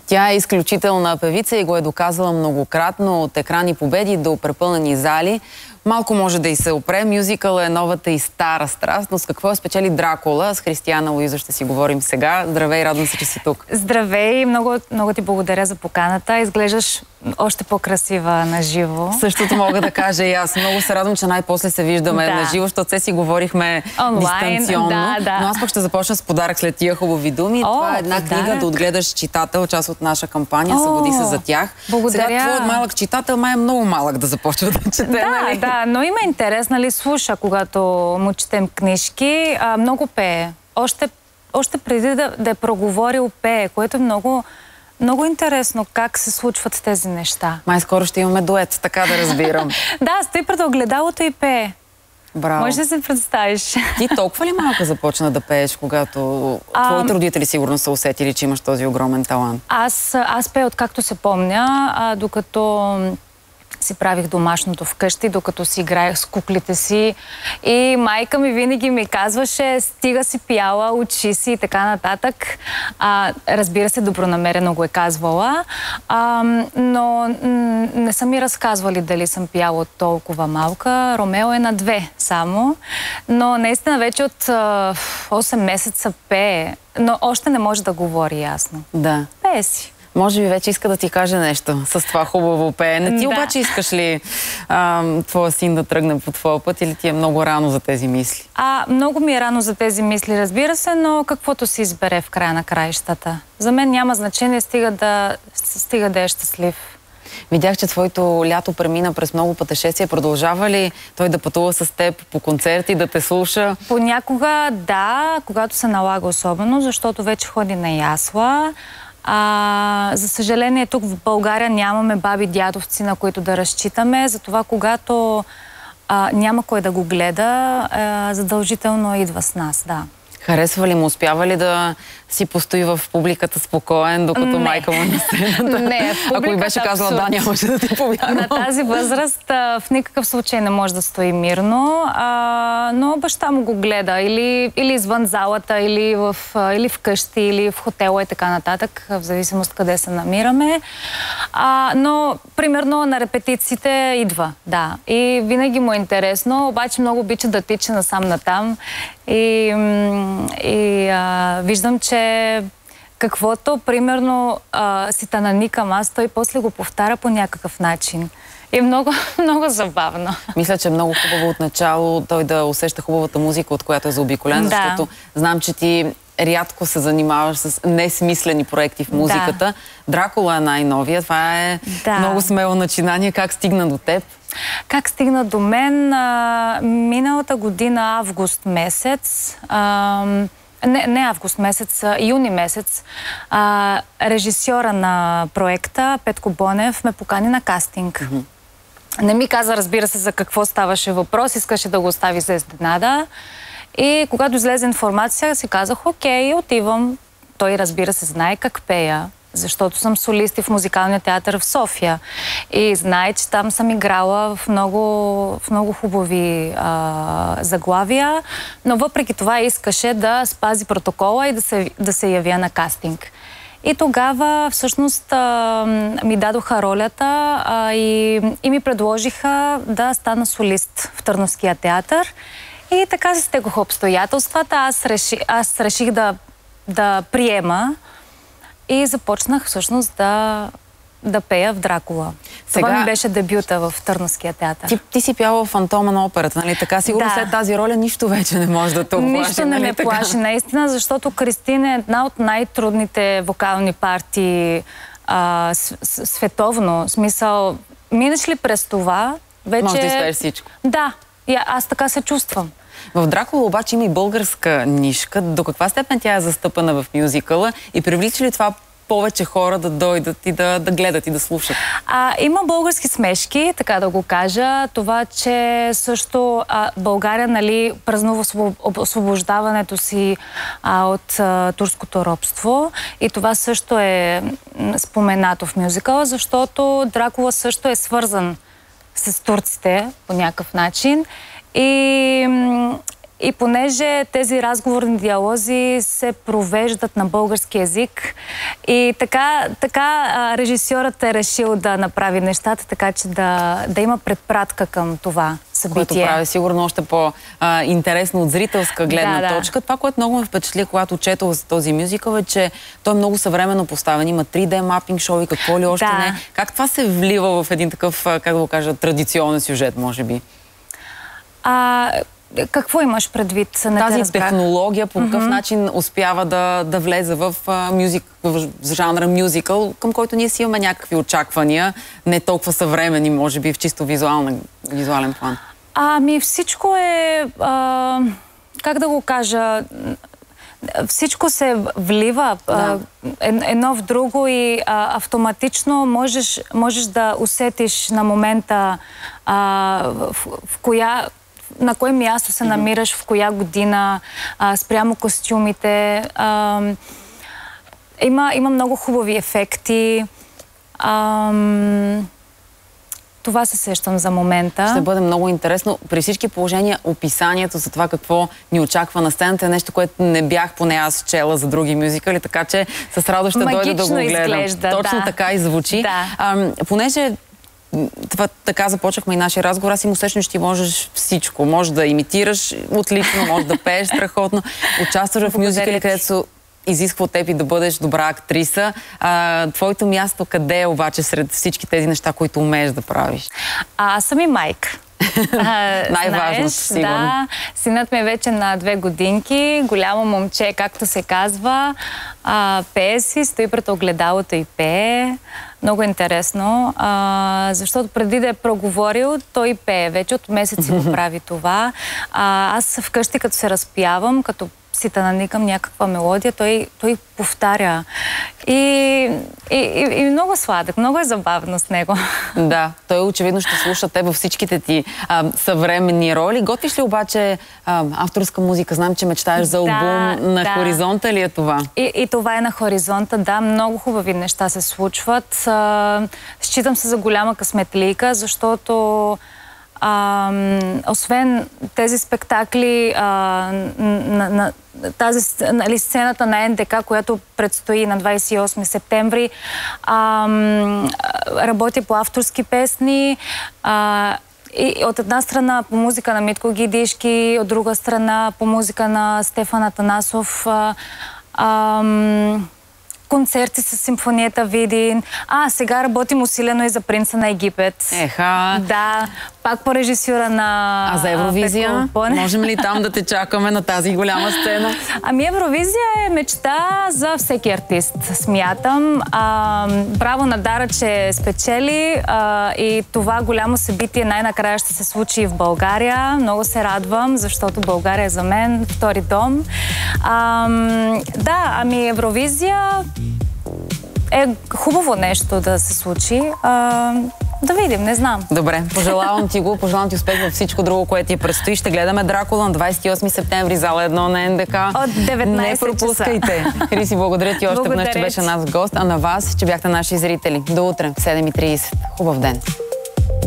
Тя е изключителна певица и го е доказала многократно, от екрани победи до препълнени зали. Малко може да й се опре. Мюзикъл е новата и стара страст, но с какво спечели Дракула? С Християна Луиза ще си говорим сега. Здравей, радвам се, че си тук. Здравей, много ти благодаря за поканата. Изглеждаш още по-красива на живо. Същото мога да кажа и аз. Много се радвам, че най-после се виждаме на живо, защото се си говорихме дистанционно. Но аз пък ще започна с подарък след тия хубави думи. Това е една книга да отгледаш читател, част от наша кампания. Събуди се за тях. Благодаря. Сега твоят малък читател май е много малък да започва да чете. Да, но има интерес, нали, слуша, когато му четем книжки. Много пее. Още преди да е проговорил, пее, което е много интересно как се случват тези неща. Май скоро ще имаме дует, така да разбирам. Да, стои пред огледалото и пее. Браво. Може да се представиш. Ти толкова ли малко започна да пееш, когато твоите родители сигурно са усетили, че имаш този огромен талант? Аз пея откакто се помня, докато си правих домашното вкъщи, докато си играех с куклите си. И майка ми винаги ми казваше: стига си пяла, учи си и така нататък. Разбира се, добронамерено го е казвала. Но не са ми разказвали дали съм пяла от толкова малка. Ромео е на 2 само. Но наистина вече от 8 месеца пее. Но още не може да говори ясно. Да. Пее си. Може би вече иска да ти каже нещо с това хубаво пеене. Ти обаче искаш ли твоя син да тръгне по твоя път или ти е много рано за тези мисли? Много ми е рано за тези мисли, разбира се, но каквото си избере в края на краищата. За мен няма значение, стига да е щастлив. Видях, че твоето лято премина през много пътешествия. Продължава ли той да пътува с теб по концерти, да те слуша? Понякога да, когато се налага особено, защото вече ходи на ясла. За съжаление, тук в България нямаме баби, дядовци, на които да разчитаме. Затова, когато няма кой да го гледа, задължително идва с нас, да. Харесва ли му? Успява ли да си постои в публиката спокоен, докато майка му на сцената? Не, в публиката ако ми беше казала да, нямаше да ти повярвам. На тази възраст в никакъв случай не може да стои мирно, но баща му го гледа или извън залата, или вкъщи, или в хотела и така нататък, в зависимост къде се намираме. Но, примерно, на репетициите идва, да. И винаги му е интересно, обаче много обича да тича насам-натам. И виждам, че каквото, примерно, си та наникам аз, той после го повтаря по някакъв начин. И много, много забавно. Мисля, че е много хубаво от начало той да усеща хубавата музика, от която е заобиколен, защото знам, че ти рядко се занимаваш с несмислени проекти в музиката. Дракула е най-новия. Това е много смело начинание. Как стигна до теб? Как стигна до мен? Миналата година, август месец, не август месец, юни месец, режисьора на проекта Петко Бонев ме покани на кастинг. Не ми каза, разбира се, за какво ставаше въпрос, искаше да го остави за изненада. И когато излезе информация, си казах: окей, отивам. Той, разбира се, знае как пея, защото съм солист и в музикалния театър в София. И знае, че там съм играла в много хубави заглавия, но въпреки това искаше да спази протокола и да се явя на кастинг. И тогава всъщност ми дадоха ролята и ми предложиха да стана солист в Търновския театър. И така се стекоха обстоятелствата. Аз реших да приема и започнах всъщност да пея в Дракула. Това ми беше дебюта в Търновския театър. Ти си пяла в Фантома на операта, нали така? Сигурно след тази роля нищо вече не може да те оплаши. Нищо не ме плаши, наистина, защото Кристин е една от най-трудните вокални партии световно. В смисъл, минеш ли през това, вече... Може да изпееш всичко. Да, и аз така се чувствам. В Дракула обаче има и българска нишка. До каква степен тя е застъпена в мюзикъла и привлича ли това повече хора да дойдат и да гледат и да слушат? Има български смешки, така да го кажа. Това, че също България, нали, празнува освобождаването си от турското робство. И това също е споменато в мюзикъла, защото Дракула също е свързан с турците по някакъв начин. И И понеже тези разговорни диалози се провеждат на български език и така режисьорът е решил да направи нещата, така че да има предпратка към това събитие. Което прави сигурно още по-интересно от зрителска гледна точка. Това, което много ме впечатли, когато четох за този мюзикъл, е, че той е много съвременно поставен. Има 3D мапинг шоу и какво ли още не. Как това се влива в един такъв, как да го кажа, традиционен сюжет, може би? Какво имаш предвид? Тази технология по какъв начин успява да влезе в жанра мюзикъл, към който ние си имаме някакви очаквания, не толкова съвремени, може би, в чисто визуален план? Всичко е, как да го кажа, всичко се влива едно в друго и автоматично можеш да усетиш на момента на кое място се намираш, в коя година, спрямо костюмите. Има много хубави ефекти. Това се сещам за момента. Ще бъде много интересно. При всички положения описанието за това какво ни очаква на сцената е нещо, което не бях поне аз чела за други мюзикали, така че с радост ще дойда да го гледам. Изглежда, точно така и звучи. Понеже така започнахме и нашия разговор, аз им усещам, че ти можеш всичко. Може да имитираш отлично, може да пееш страхотно. Участваш в мюзикали, където изисква от теб и да бъдеш добра актриса. Твоето място къде е обаче сред всички тези неща, които умееш да правиш? Аз съм и майка. Най-важното, сигурно. Да, синът ми е вече на 2 годинки, голямо момче, както се казва, пее си, стои пред огледалото и пее. Много интересно, защото преди да е проговорил, той пее. Вече от месеци го прави това. Аз вкъщи, като се разпявам, като си наникам някаква мелодия, той повтаря. И много сладък, много е забавно с него. Да, той очевидно ще слуша те във всичките ти съвременни роли. Готвиш ли обаче авторска музика? Знам, че мечтаеш за албум на Хоризонта ли е това? И това е на Хоризонта, да. Много хубави неща се случват. Считам се за голяма късметлийка, защото освен тези спектакли, сцената на НДК, която предстои на 28 септември, работя по авторски песни. И от една страна по музика на Митко Гидишки, от друга страна по музика на Стефан Атанасов. Концерти с симфонията Видин. Сега работим усилено и за Принца на Египет. Да, пак по режисюра на... за Евровизия? Можем ли там да те чакаме на тази голяма сцена? Евровизия е мечта за всеки артист, смятам. Браво на Дара, че спечели и това голямо събитие най-накрая ще се случи в България. Много се радвам, защото България е за мен втори дом. Евровизия е хубаво нещо да се случи. Да видим, не знам. Добре, пожелавам ти го, пожелавам ти успех във всичко друго, което ти предстои. Ще гледаме Дракула на 28 септември, зала 1 на НДК. От 19 Не пропускайте. Хриси, благодаря ти още веднъж, че беше нас гост, а на вас, че бяхте наши зрители. До утре в 7:30. Хубав ден!